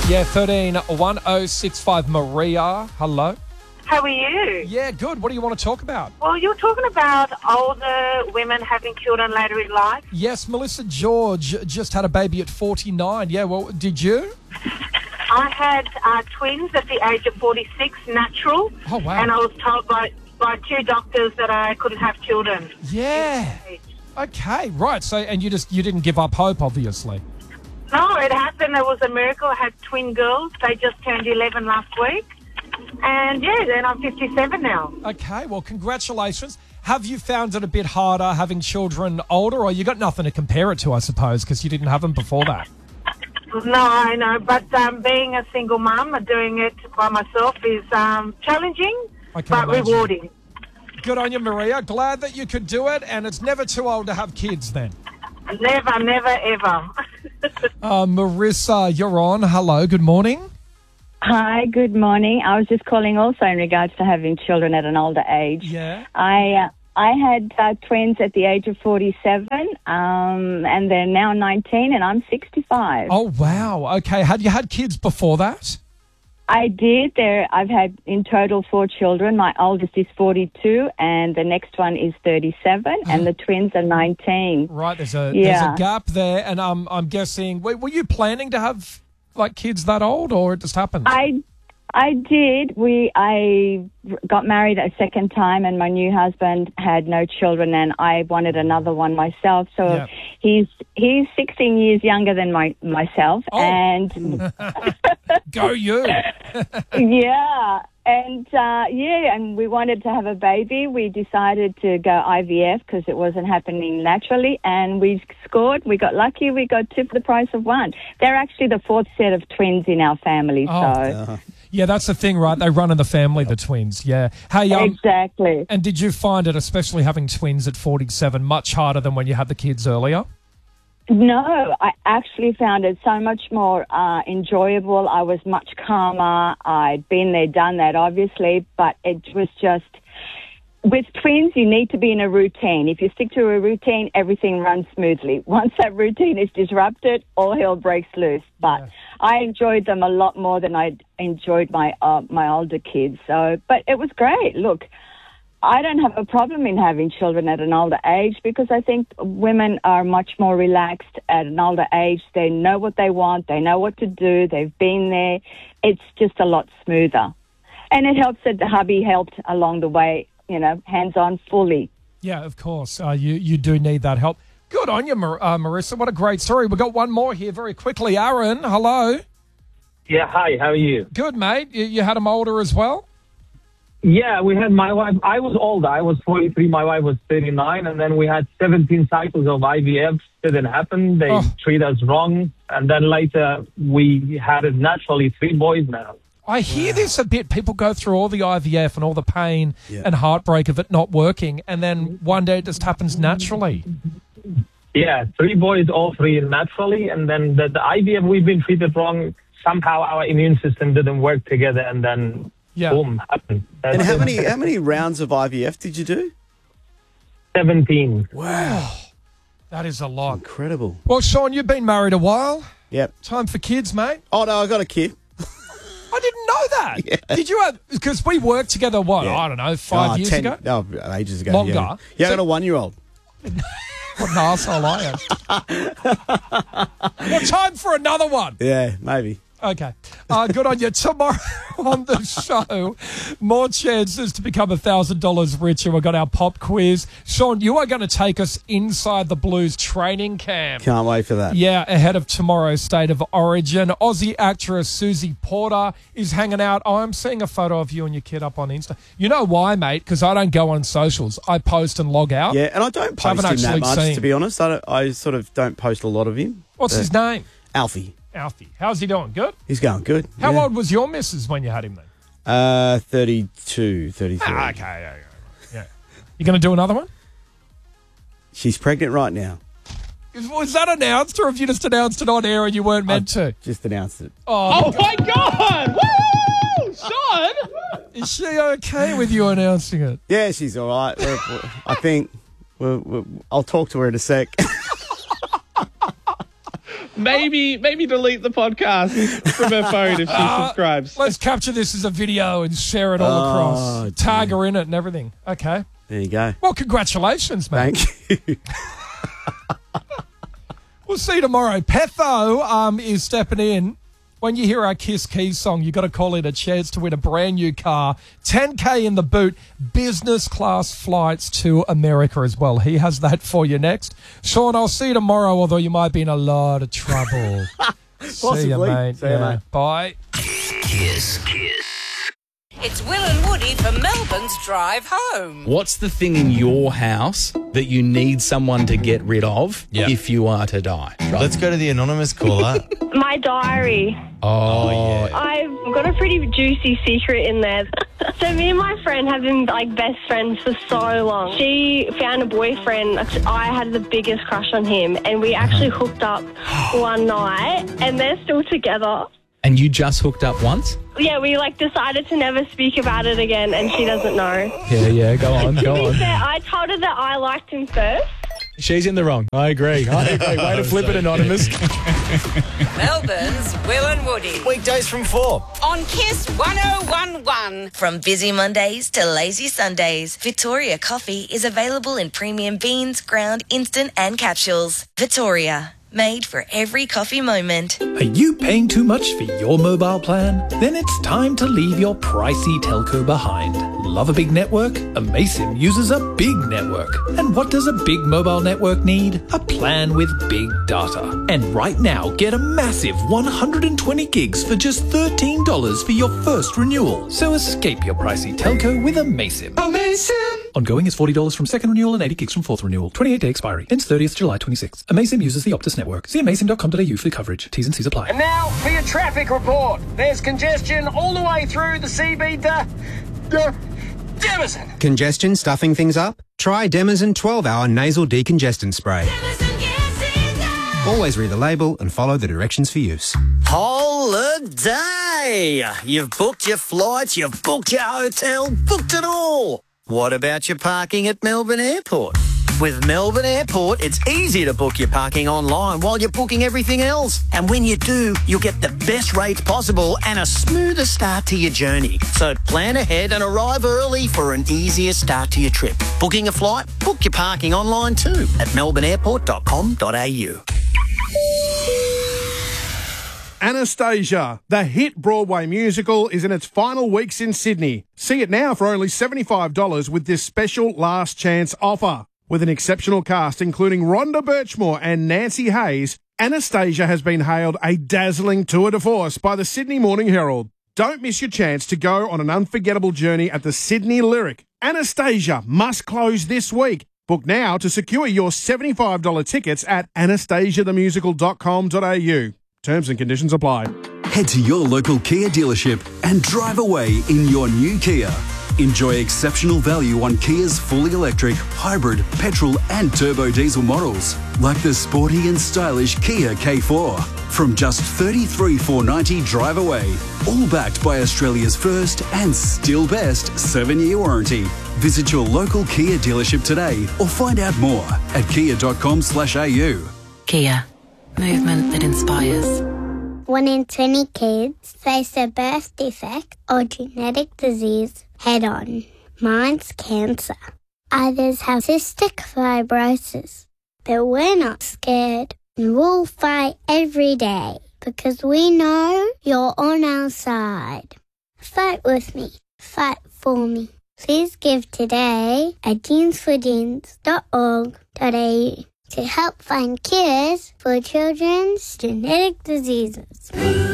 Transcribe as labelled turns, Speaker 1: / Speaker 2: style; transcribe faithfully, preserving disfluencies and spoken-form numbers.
Speaker 1: Yeah, thirteen one oh six five. Maria, hello.
Speaker 2: How are you?
Speaker 1: Yeah, good. What do you want to talk about?
Speaker 2: Well, you're talking about older women having children later in life.
Speaker 1: Yes, Melissa George just had a baby at forty-nine. Yeah, well, did you?
Speaker 2: I had uh, twins at the age of forty-six, natural.
Speaker 1: Oh, wow.
Speaker 2: And I was told by, by two doctors that I couldn't have children.
Speaker 1: Yeah. Okay, right. So, and you just, you didn't give up hope, obviously.
Speaker 2: No, it happened. It was a miracle. I had twin girls. They just turned eleven last week. And, yeah, then I'm fifty-seven now.
Speaker 1: Okay, well, congratulations. Have you found it a bit harder having children older, or you got nothing to compare it to, I suppose, because you didn't have them before that?
Speaker 2: No, no, but um, being a single mum, doing it by myself is um, challenging, but
Speaker 1: imagine.
Speaker 2: rewarding.
Speaker 1: Good on you, Maria. Glad that you could do it, and it's never too old to have kids then.
Speaker 2: Never, never, ever.
Speaker 1: uh, Marissa, you're on. Hello, good morning.
Speaker 3: Hi, good morning. I was just calling also in regards to having children at an older age.
Speaker 1: Yeah.
Speaker 3: I uh, I had uh, twins at the age of forty-seven, um, and they're now nineteen, and I'm sixty-five.
Speaker 1: Oh, wow. Okay. Had you had kids before that?
Speaker 3: I did. There, I've had in total four children. My oldest is forty-two, and the next one is thirty-seven, and the twins are nineteen.
Speaker 1: Right. There's a
Speaker 3: Yeah.
Speaker 1: there's a gap there, and um, I'm guessing. Were, were you planning to have like kids that old, or it just happened?
Speaker 3: I I did. We I got married a second time, and my new husband had no children, and I wanted another one myself. So
Speaker 1: Yeah.
Speaker 3: he's he's sixteen years younger than my myself,
Speaker 1: Oh.
Speaker 3: and
Speaker 1: Go you.
Speaker 3: yeah, and uh, yeah, and we wanted to have a baby. We decided to go I V F because it wasn't happening naturally, and we scored. We got lucky. We got two for the price of one. They're actually the fourth set of twins in our family.
Speaker 1: Oh.
Speaker 3: So
Speaker 4: Uh-huh.
Speaker 1: Yeah, that's the thing, right? They run in the family, the twins. Yeah. Hey, um,
Speaker 3: exactly.
Speaker 1: and did you find it, especially having twins at forty-seven, much harder than when you had the kids earlier?
Speaker 3: No, I actually found it so much more uh, enjoyable. I was much calmer. I'd been there, done that, obviously, but it was just, with twins, you need to be in a routine. If you stick to a routine, everything runs smoothly. Once that routine is disrupted, all hell breaks loose. But
Speaker 1: Yeah.
Speaker 3: I enjoyed them a lot more than I enjoyed my uh, my older kids. So, but it was great. Look, I don't have a problem in having children at an older age because I think women are much more relaxed at an older age. They know what they want. They know what to do. They've been there. It's just a lot smoother. And it helps that the hubby helped along the way, you know, hands-on fully.
Speaker 1: Yeah, of course. Uh, you, you do need that help. Good on you, Mar- uh, Marissa. What a great story. We've got one more here very quickly. Aaron, hello.
Speaker 5: Yeah, hi, how are you?
Speaker 1: Good, mate. You, you had them older as well?
Speaker 5: Yeah, we had my wife. I was older. I was forty-three. My wife was thirty-nine. And then we had seventeen cycles of I V F. Didn't happen. They
Speaker 1: Oh.
Speaker 5: treat us wrong. And then later we had it naturally. Three boys now.
Speaker 1: I hear this a bit. People go through all the I V F and all the pain
Speaker 4: Yeah.
Speaker 1: and heartbreak of it not working, and then one day it just happens naturally.
Speaker 5: Yeah, three boys, all three naturally. And then the, the I V F, we've been treated wrong. Somehow our immune system didn't work together. And then,
Speaker 1: Yeah.
Speaker 5: boom, happened. That's
Speaker 4: And how
Speaker 5: it.
Speaker 4: many how many rounds of I V F did you do?
Speaker 5: seventeen.
Speaker 4: Wow,
Speaker 1: That is a lot.
Speaker 4: incredible.
Speaker 1: Well, Sean, you've been married a while.
Speaker 4: Yep.
Speaker 1: Time for kids, mate.
Speaker 4: Oh no, I got a kid.
Speaker 1: I didn't know that.
Speaker 4: Yeah.
Speaker 1: Did you have, because we worked together, what,
Speaker 4: Yeah.
Speaker 1: I don't know, five
Speaker 4: Oh,
Speaker 1: years
Speaker 4: ten-
Speaker 1: ago?
Speaker 4: Oh, ages ago.
Speaker 1: Longer.
Speaker 4: Yeah, yeah I
Speaker 1: So-
Speaker 4: got a one-year-old.
Speaker 1: What an arsehole I am. Well, time for another one.
Speaker 4: Yeah, maybe.
Speaker 1: Okay. Uh, good on you. Tomorrow on the show, more chances to become one thousand dollars richer. We've got our pop quiz. Sean, you are going to take us inside the Blues training camp.
Speaker 4: Can't wait for that.
Speaker 1: Yeah, ahead of tomorrow's State of Origin. Aussie actress Susie Porter is hanging out. Oh, I'm seeing a photo of you and your kid up on Insta. You know why, mate? Because I don't go on socials. I post and log out.
Speaker 4: Yeah, and I don't
Speaker 1: So I
Speaker 4: post
Speaker 1: haven't
Speaker 4: him that
Speaker 1: actually
Speaker 4: much,
Speaker 1: seen.
Speaker 4: to be honest. I, don't, I sort of don't post a lot of him.
Speaker 1: What's
Speaker 4: But-
Speaker 1: his name?
Speaker 4: Alfie.
Speaker 1: Alfie. How's he doing? Good?
Speaker 4: He's going good.
Speaker 1: How
Speaker 4: yeah.
Speaker 1: old was your missus when you had him then?
Speaker 4: Uh, thirty-two, thirty-three.
Speaker 1: Ah, okay, yeah, yeah, yeah. You going to do another one?
Speaker 4: She's pregnant right now.
Speaker 1: Is- Was that announced, or have you just announced it on air and you weren't meant
Speaker 4: I
Speaker 1: to?
Speaker 4: Just announced it.
Speaker 1: Oh,
Speaker 6: my God! Woo! Sean!
Speaker 1: is she okay with you announcing it?
Speaker 4: Yeah, she's all right. We're- we're- I think we're, we're, I'll talk to her in a sec.
Speaker 6: maybe maybe delete the podcast from her phone if she
Speaker 1: Uh,
Speaker 6: subscribes.
Speaker 1: Let's capture this as a video and share it all
Speaker 4: Oh,
Speaker 1: across. Tag her in it and everything. Okay.
Speaker 4: There you go.
Speaker 1: Well, congratulations, mate.
Speaker 4: Thank you.
Speaker 1: We'll see you tomorrow. Petho um, is stepping in. When you hear our Kiss Keys song, you got to call in a chance to win a brand new car, ten K in the boot, business class flights to America as well. He has that for you next. Sean, I'll see you tomorrow, although you might be in a lot of trouble. See you,
Speaker 4: Possibly.
Speaker 1: mate.
Speaker 4: See you, mate.
Speaker 1: Bye.
Speaker 7: Kiss. Kiss. It's Will and Woody for Melbourne's Drive Home.
Speaker 8: What's the thing in your house that you need someone to get rid of
Speaker 9: Yeah.
Speaker 8: if you are to die?
Speaker 9: Let's go to the anonymous caller.
Speaker 10: My diary.
Speaker 8: Oh, yeah.
Speaker 10: I've got a pretty juicy secret in there. So me and my friend have been like best friends for so long. She found a boyfriend. I had the biggest crush on him, and we actually hooked up one night, and they're still together.
Speaker 8: And you just hooked up once?
Speaker 10: Yeah, we like decided to never speak about it again, and she doesn't know.
Speaker 8: Yeah, yeah, go on,
Speaker 10: To
Speaker 8: go
Speaker 10: be
Speaker 8: on.
Speaker 10: fair, I told her that I liked him first.
Speaker 8: She's in the wrong. I agree. I agree. Way to flip it, Anonymous.
Speaker 7: Melbourne's Will and Woody.
Speaker 9: Weekdays from four.
Speaker 7: On Kiss one oh one point one.
Speaker 11: From busy Mondays to lazy Sundays, Victoria Coffee is available in premium beans, ground, instant and capsules. Victoria, made for every coffee moment.
Speaker 12: Are you paying too much for your mobile plan? Then it's time to leave your pricey telco behind. Love a big network? Amaysim uses a big network. And what does a big mobile network need? A plan with big data. And right now, get a massive one hundred twenty gigs for just thirteen dollars for your first renewal. So escape your pricey telco with Amaysim. Amaysim! Ongoing is forty dollars from second renewal and eighty gigs from fourth renewal. twenty-eight day expiry. Ends thirtieth July twenty-sixth. Amaysim uses the Optus network. See amaysim dot com dot a u for coverage. T's and C's apply.
Speaker 13: And now for your traffic report. There's congestion all the way through the C B to Demison.
Speaker 14: Congestion stuffing things up? Try Demison twelve hour nasal decongestant spray. Always read the label and follow the directions for use.
Speaker 15: Holiday! You've booked your flights, you've booked your hotel, booked it all. What about your parking at Melbourne Airport? With Melbourne Airport, it's easy to book your parking online while you're booking everything else. And when you do, you'll get the best rates possible and a smoother start to your journey. So plan ahead and arrive early for an easier start to your trip. Booking a flight? Book your parking online too at melbourne airport dot com dot a u.
Speaker 16: Anastasia, the hit Broadway musical, is in its final weeks in Sydney. See it now for only seventy-five dollars with this special last chance offer. With an exceptional cast including Rhonda Birchmore and Nancy Hayes, Anastasia has been hailed a dazzling tour de force by the Sydney Morning Herald. Don't miss your chance to go on an unforgettable journey at the Sydney Lyric. Anastasia must close this week. Book now to secure your seventy-five dollars tickets at anastasia the musical dot com dot a u. Terms and conditions apply.
Speaker 17: Head to your local Kia dealership and drive away in your new Kia. Enjoy exceptional value on Kia's fully electric, hybrid, petrol and turbo diesel models, like the sporty and stylish Kia K four. From just thirty-three thousand four hundred ninety dollars drive away, all backed by Australia's first and still best seven-year warranty. Visit your local Kia dealership today or find out more at kia dot com slash a u.
Speaker 18: Kia. Movement that inspires.
Speaker 19: One in twenty kids face a birth defect or genetic disease head on. Mine's cancer. Others have cystic fibrosis. But we're not scared. And we'll fight every day because we know you're on our side. Fight with me. Fight for me. Please give today at jeans for jeans dot org dot a u to help find cures for children's genetic diseases.